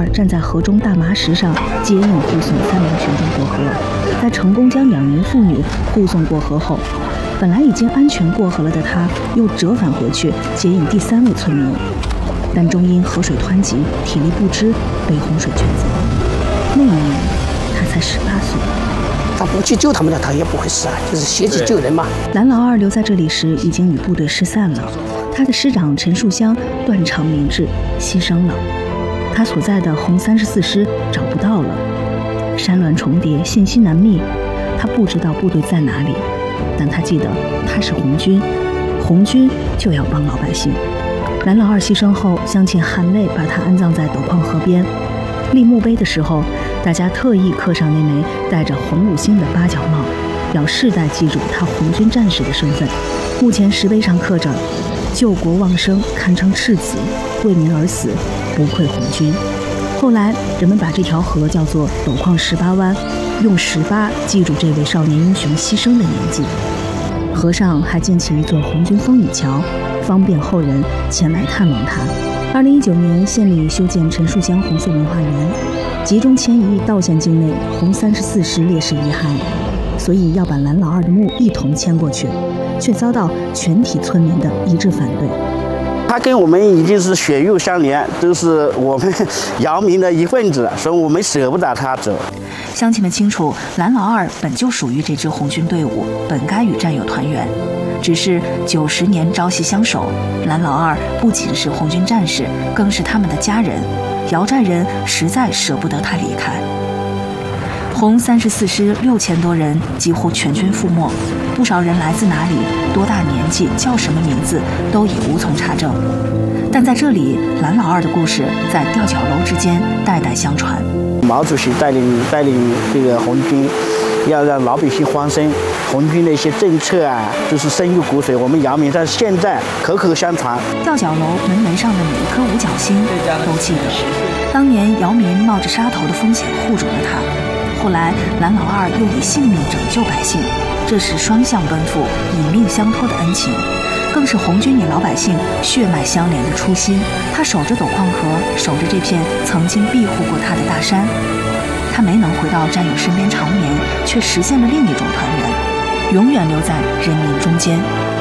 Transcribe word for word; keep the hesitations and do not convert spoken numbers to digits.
站在河中大麻石上接应护送三名群众过河，在成功将两名妇女护送过河后，本来已经安全过河了的他，又折返回去接应第三位村民，但终因河水湍急，体力不支，被洪水卷走。那一年，他才十八岁。 他不去救他们的，他也不会死啊，就是携己救人嘛。 蓝老二留在这里时，已经与部队失散了。他的师长陈树湘断肠明志，牺牲了。他所在的红三十四师找不到了，山峦重叠，信息难觅。他不知道部队在哪里，但他记得他是红军，红军就要帮老百姓。蓝老二牺牲后，乡亲含泪把他安葬在斗滂河边。立墓碑的时候，大家特意刻上那枚带着红五星的八角帽，要世代记住他红军战士的身份。墓前石碑上刻着“救国忘生，堪称赤子；为民而死，不愧红军”。后来，人们把这条河叫做斗滂十八湾，用十八记住这位少年英雄牺牲的年纪。河上还建起一座红军风雨桥，方便后人前来探望他。二零一九年，县里修建陈树湘红色文化园，集中迁移道县境内红三十四师烈士遗骸，所以要把蓝老二的墓一同迁过去，却遭到全体村民的一致反对。 他跟我们已经是血肉相连，都是我们姚明的一份子，所以我们舍不得他走。 乡亲们清楚，蓝老二本就属于这支红军队伍，本该与战友团圆。只是九十年朝夕相守，蓝老二不仅是红军战士，更是他们的家人。姚寨人实在舍不得他离开。红三十四师六千多人几乎全军覆没，不少人来自哪里、多大年纪、叫什么名字，都已无从查证。但在这里，蓝老二的故事在吊脚楼之间代代相传。 毛主席带领带领这个红军，要让老百姓欢生，红军的一些政策啊，都是深入骨髓。我们姚明在现在口口相传。 吊脚楼门楣上的每一颗五角星都记得，当年姚明冒着杀头的风险护住了他。后来，蓝老二又以性命拯救百姓，这是双向奔赴、以命相托的恩情，更是红军与老百姓血脉相连的初心。他守着斗滂河，守着这片曾经庇护过他的大山。他没能回到战友身边长眠，却实现了另一种团圆，永远留在人民中间。